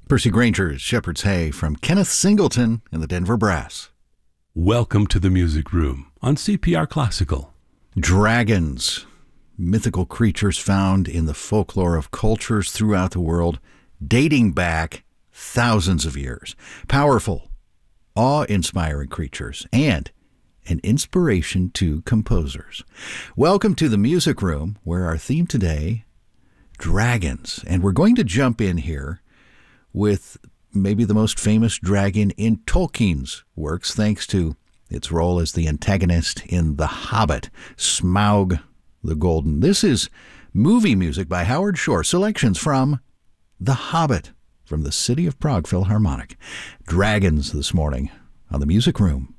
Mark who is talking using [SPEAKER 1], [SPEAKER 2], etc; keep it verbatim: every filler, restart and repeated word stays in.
[SPEAKER 1] Percy Granger's Shepherd's Hay from Kenneth Singleton and the Denver Brass.
[SPEAKER 2] Welcome to the Music Room on C P R Classical.
[SPEAKER 1] Dragons, mythical creatures found in the folklore of cultures throughout the world, dating back thousands of years. Powerful, awe-inspiring creatures, and an inspiration to composers. Welcome to the Music Room, where our theme today, dragons. And we're going to jump in here with maybe the most famous dragon in Tolkien's works, thanks to its role as the antagonist in The Hobbit, Smaug the Golden. This is movie music by Howard Shore, selections from The Hobbit from the City of Prague Philharmonic. Dragons this morning on the Music Room.